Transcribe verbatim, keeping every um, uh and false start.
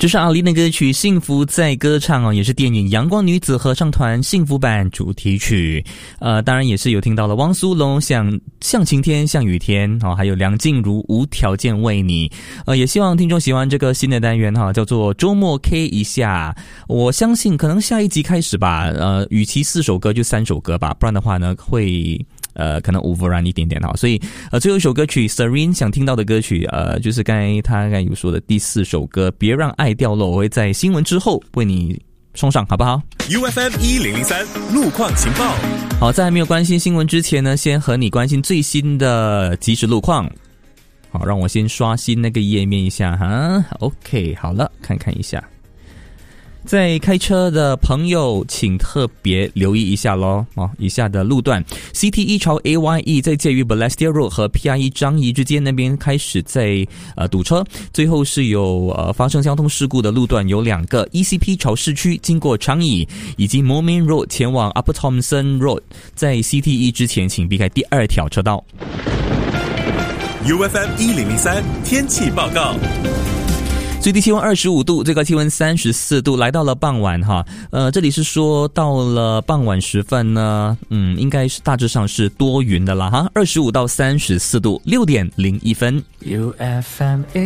这是阿丽的歌曲《幸福在歌唱》哦，也是电影《阳光女子合唱团》幸福版主题曲。呃，当然也是有听到了汪苏泷像像晴天像雨天哦，还有梁静茹无条件为你。呃，也希望听众喜欢这个新的单元哈，叫做周末 K 一下。我相信可能下一集开始吧，呃，与其四首歌就三首歌吧，不然的话呢会。呃，可能 overrun 一点点哈，所以呃，最后一首歌曲 Serene 想听到的歌曲，呃，就是刚才他刚才有说的第四首歌，别让爱掉落，我会在新闻之后为你送上，好不好 ？U F M 一零零三路况情报。 好，在还没有关心新闻之前呢，先和你关心最新的即时路况。好，让我先刷新那个页面一下哈。OK， 好了，看看一下。在开车的朋友请特别留意一下咯哦，以下的路段 C T 一 朝 A Y E 在介于 Balestier Road 和 P R E 张仪之间那边开始在呃堵车，最后是有呃发生交通事故的路段有两个 E C P 朝市区经过长仪，以及 Moulmein Road 前往 Upper Thomson Road 在 C T 一 之前请避开第二条车道。 U F M 一零零三天气报告。 最低气温二十五度，最高气温三十四度，来到了傍晚哈。呃，这里是说到了傍晚时分呢，嗯，应该是大致上是多云的啦哈。二十五到三十四度，六点零一分。U F M